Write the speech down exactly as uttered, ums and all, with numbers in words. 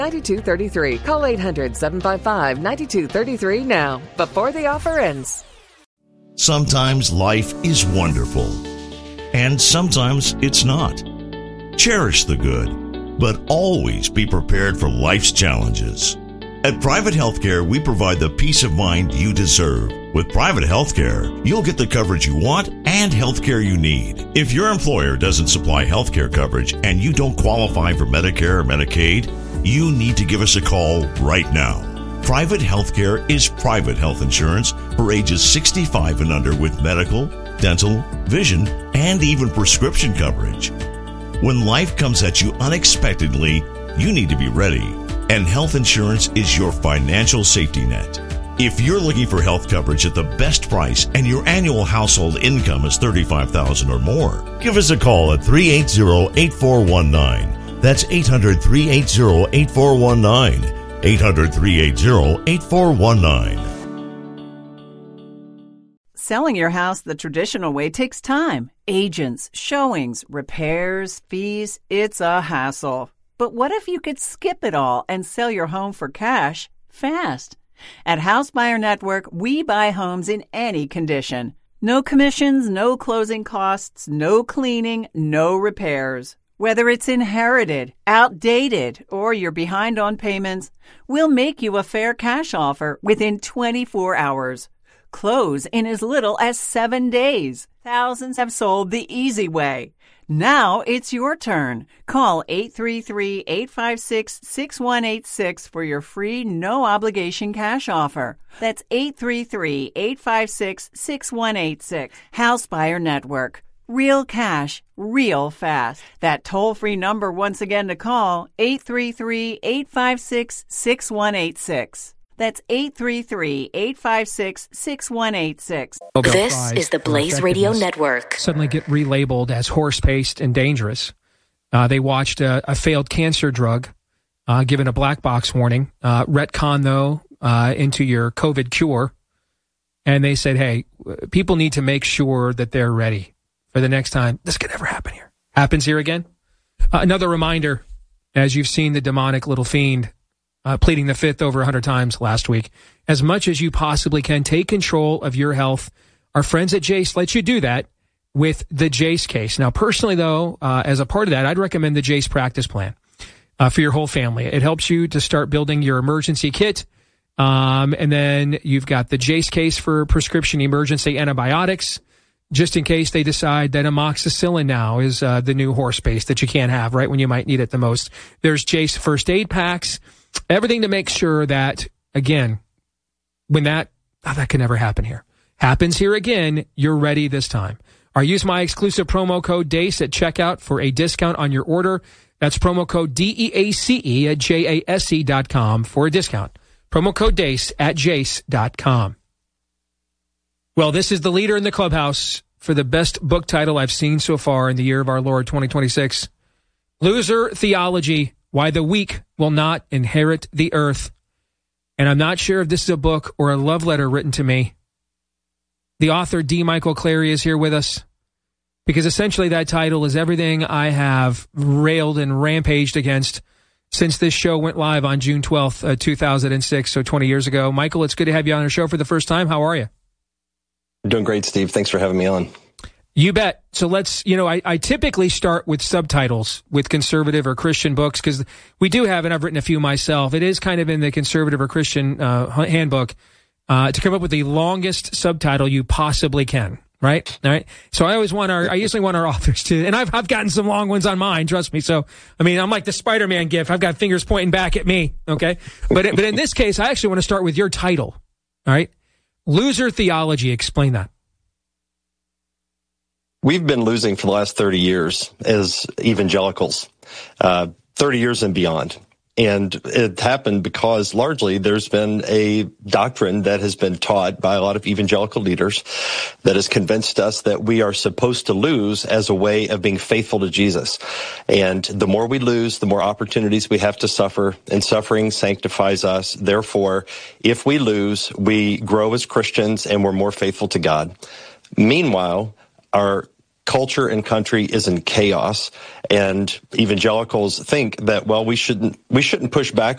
nine two three three. Call eight hundred, seven five five, nine two three three now before the offer ends. Sometimes life is wonderful, and sometimes it's not. Cherish the good, but always be prepared for life's challenges. At Private Healthcare, we provide the peace of mind you deserve. With Private Healthcare, you'll get the coverage you want and healthcare you need. If your employer doesn't supply healthcare coverage and you don't qualify for Medicare or Medicaid, you need to give us a call right now. Private Healthcare is private health insurance for ages sixty-five and under with medical, dental, vision, and even prescription coverage. When life comes at you unexpectedly, you need to be ready, and health insurance is your financial safety net. If you're looking for health coverage at the best price and your annual household income is thirty-five thousand dollars or more, give us a call at three eight zero, eight four one nine. That's eight hundred, three eight zero, eight four one nine. eight hundred, three eight zero, eight four one nine. Selling your house the traditional way takes time. Agents, showings, repairs, fees. It's a hassle. But what if you could skip it all and sell your home for cash fast? At House Buyer Network, we buy homes in any condition. No commissions, no closing costs, no cleaning, no repairs. Whether it's inherited, outdated, or you're behind on payments, we'll make you a fair cash offer within twenty-four hours. Close in as little as seven days. Thousands have sold the easy way. Now it's your turn. Call eight three three, eight five six, six one eight six for your free no-obligation cash offer. That's eight three three, eight five six, six one eight six. House Buyer Network. Real cash, real fast. That toll-free number once again to call, eight three three, eight five six, six one eight six. That's eight three three, eight five six, six one eight six. This is the Blaze Radio Network. Suddenly get relabeled as horse-paced and dangerous. Uh, they watched a, a failed cancer drug, uh, given a black box warning, uh, retcon, though, uh, into your COVID cure. And they said, hey, people need to make sure that they're ready for the next time this could ever happen here. Happens here again. Uh, another reminder, as you've seen the demonic little fiend uh, pleading the fifth over one hundred times last week, as much as you possibly can, take control of your health. Our friends at Jace let you do that with the Jace case. Now, personally, though, uh, as a part of that, I'd recommend the Jace practice plan uh, for your whole family. It helps you to start building your emergency kit. Um, and then you've got the Jace case for prescription emergency antibiotics, just in case they decide that amoxicillin now is uh, the new horse paste that you can't have right when you might need it the most. There's Jace first aid packs, everything to make sure that, again, when that, oh, that can never happen here, happens here again, you're ready this time. Or use my exclusive promo code DACE at checkout for a discount on your order. That's promo code D E A C E at J A S E dot com for a discount. Promo code DACE at Jace dot com. Well, this is the leader in the clubhouse for the best book title I've seen so far in the year of our Lord twenty twenty-six. Loser Theology, Why the Weak Will Not Inherit the Earth. And I'm not sure if this is a book or a love letter written to me. The author, D. Michael Clary, is here with us because essentially that title is everything I have railed and rampaged against since this show went live on June twelfth, uh, two thousand six, so twenty years ago. Michael, it's good to have you on our show for the first time. How are you? Doing great, Steve. Thanks for having me on. You bet. So let's, you know, I, I typically start with subtitles with conservative or Christian books because we do have, and I've written a few myself, it is kind of in the conservative or Christian uh, handbook uh, to come up with the longest subtitle you possibly can. Right. All right. So I always want our, I usually want our authors to, and I've, I've gotten some long ones on mine, trust me. So, I mean, I'm like the Spider-Man gif. I've got fingers pointing back at me. Okay. But, but in this case, I actually want to start with your title. All right. Loser Theology. Explain that. We've been losing for the last thirty years as evangelicals, uh, thirty years and beyond. And it happened because largely there's been a doctrine that has been taught by a lot of evangelical leaders that has convinced us that we are supposed to lose as a way of being faithful to Jesus. And the more we lose, the more opportunities we have to suffer, and suffering sanctifies us. Therefore, if we lose, we grow as Christians and we're more faithful to God. Meanwhile, our culture and country is in chaos, and evangelicals think that, well, we shouldn't we shouldn't push back